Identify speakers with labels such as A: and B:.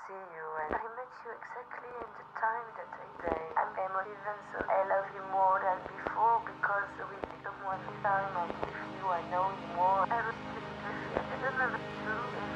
A: see you, and I met you exactly in the time that I say. I'm emotive, so I love you more than before because with someone this time I'm with you, I know you more. I really, I don't know what to do.